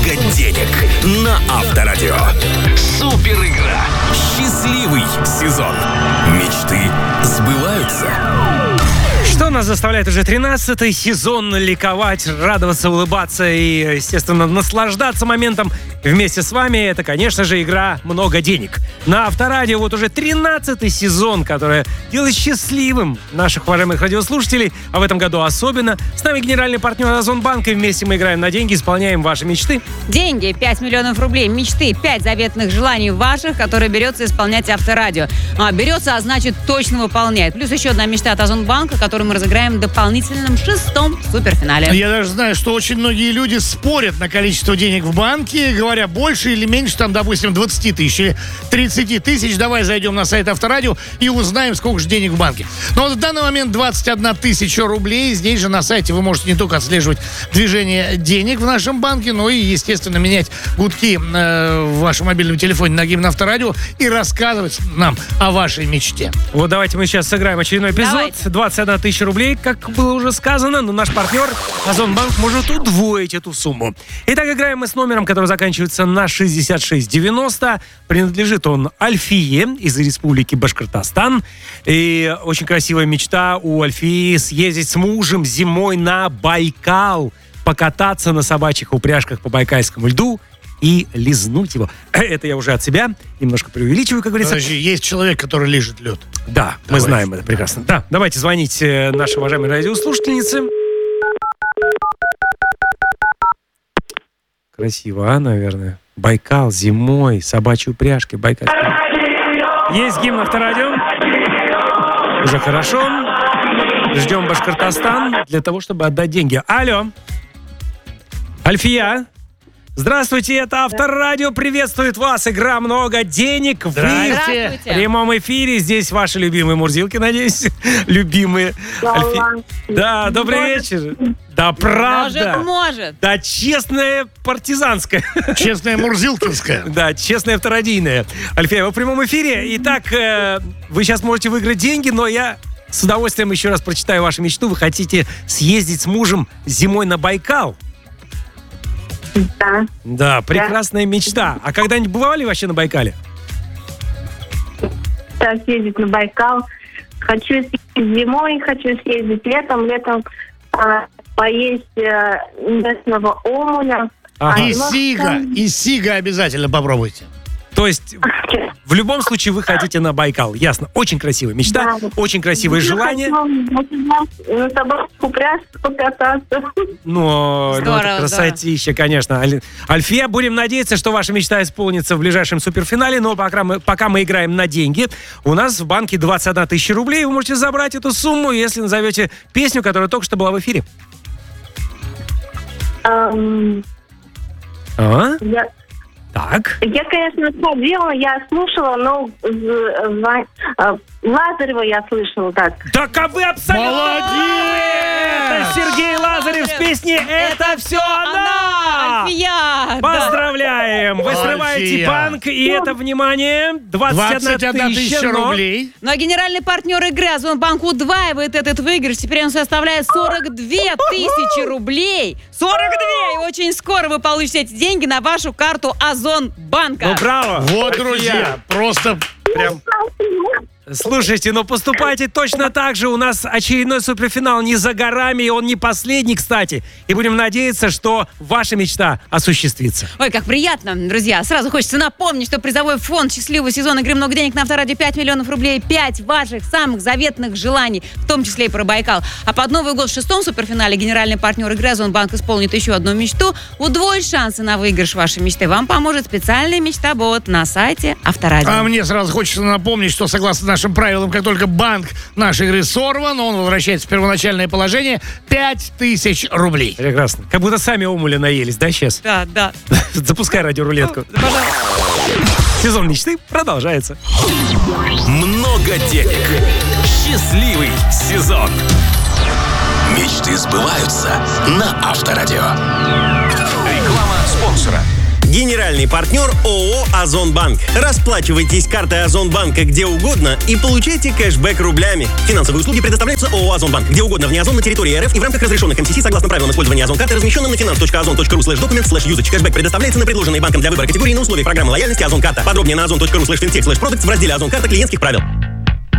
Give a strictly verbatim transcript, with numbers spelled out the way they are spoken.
много денег на Авторадио. Супер игра. Счастливый сезон. Мечты сбываются. Что нас заставляет уже тринадцатый сезон ликовать, радоваться, улыбаться и, естественно, наслаждаться моментом вместе с вами? Это, конечно же, игра «Много денег». На Авторадио вот уже тринадцатый сезон, который делает счастливым наших уважаемых радиослушателей, а в этом году особенно. С нами генеральный партнер Озонбанка, и вместе мы играем на деньги, исполняем ваши мечты. Деньги, пять миллионов рублей, мечты, пять заветных желаний ваших, которые берется исполнять Авторадио. А, берется, а значит точно выполняет. Плюс еще одна мечта от Озонбанка, которую мы разыграем в дополнительном шестом суперфинале. Я даже знаю, что очень многие люди спорят на количество денег в банке, говоря, больше или меньше, там, допустим, двадцать тысяч или тридцать тысяч. Давай зайдем на сайт Авторадио и узнаем, сколько же денег в банке. Но вот в данный момент двадцать одна тысяча рублей. Здесь же на сайте вы можете не только отслеживать движение денег в нашем банке, но и, естественно, менять гудки э, в вашем мобильном телефоне на гимн Авторадио и рассказывать нам о вашей мечте. Вот давайте мы сейчас сыграем очередной эпизод. Давайте. двадцать одна тысяча рублей, как было уже сказано, но наш партнер Озонбанк может удвоить эту сумму. Итак, играем мы с номером, который заканчивается на шестьдесят шесть девяносто. Принадлежит он Альфие из республики Башкортостан. И очень красивая мечта у Альфии — съездить с мужем зимой на Байкал, покататься на собачьих упряжках по байкальскому льду и лизнуть его. Это я уже от себя немножко преувеличиваю, как говорится. Подожди, есть человек, который лижет лед. Да, Давайте. мы знаем это прекрасно. Да, давайте звонить э, нашей уважаемой радиослушательнице. Красиво, а, наверное? Байкал зимой, собачьи упряжки, Байкал. Есть гимн Авторадио. Уже хорошо. Ждем Башкортостан для того, чтобы отдать деньги. Алло. Альфия. Здравствуйте, это Авторадио приветствует вас. Игра «Много денег». Вы Здравствуйте. в прямом эфире. Здесь ваши любимые мурзилки, надеюсь. Любимые. Альфи... Да, добрый Может. вечер. Да, правда. Может, может. Да, честная партизанская. Честная мурзилкинская. Да, честная авторадийная. Альфия, вы в прямом эфире. Итак, э, вы сейчас можете выиграть деньги, но я с удовольствием еще раз прочитаю вашу мечту. Вы хотите съездить с мужем зимой на Байкал? Да. Да, прекрасная мечта. А когда-нибудь бывали вообще на Байкале? Сейчас ездить на Байкал. Хочу съездить зимой, хочу съездить летом. Летом а, поесть а, местного омуля. Ага. И сига, и сига обязательно попробуйте. То есть в любом случае вы хотите на Байкал. Ясно. Очень красивая мечта, Да. очень красивое желание. На собачку упряжку покататься. Но ну, Здорово, это красотища, конечно. Аль- Альфия, будем надеяться, что ваша мечта исполнится в ближайшем суперфинале. Но пока мы, пока мы играем на деньги, у нас в банке двадцать одна тысяча рублей. Вы можете забрать эту сумму, если назовете песню, которая только что была в эфире. Эм, А? Я, Так. я, конечно, ходила, я слушала, но з- Ва- э, Лазарева я слышала так. Так, а вы абсолютно... Молодец! Это Сергей Лазарев с песней «Это все она!» Альфия! Поздравляем! Вы срываете Альфия. банк, и это, внимание, двадцать двадцать одна одна тысяча тысяча, но... рублей. Ну а генеральный партнер игры Озонбанк удваивает этот выигрыш. Теперь он составляет сорок две тысячи рублей. сорок две! И очень скоро вы получите эти деньги на вашу карту Озонбанка. Ну, браво! Вот, Альфия. друзья, просто Прям... Слушайте, ну поступайте точно так же. У нас очередной суперфинал не за горами, и он не последний, кстати. И будем надеяться, что ваша мечта осуществится. Ой, как приятно, друзья. Сразу хочется напомнить, что призовой фонд счастливого сезона игры «Много денег» на Авторадио пять миллионов рублей, пять ваших самых заветных желаний, в том числе и про Байкал. А под Новый год в шестом суперфинале генеральный партнер игры Озонбанк исполнит еще одну мечту. Удвоить шансы на выигрыш вашей мечты вам поможет специальный мечта-бот на сайте Авторадио. А мне сразу хочется напомнить, что согласно нашим правилам, как только банк нашей игры сорван, он возвращается в первоначальное положение пять тысяч рублей. Прекрасно. Как будто сами омуля наелись, да, сейчас? Да, да. Запускай радиорулетку. Сезон мечты продолжается. Много денег. Счастливый сезон. Мечты сбываются на Авторадио. Реклама спонсора. Генеральный партнер ООО «Озонбанк». Расплачивайтесь картой Озонбанка где угодно и получайте кэшбэк рублями. Финансовые услуги предоставляются ООО «Озонбанк». Где угодно вне Озон на территории РФ и в рамках разрешенных эм си си согласно правилам использования Озон-карты, размещенным на finance точка озон точка ру слэш документ слэш юзач. Кэшбэк предоставляется на предложенные банком для выбора категории на условиях программы лояльности Озон-карта. Подробнее на озон точка ру слэш финтех слэш продуктс в разделе Озон-карта клиентских правил.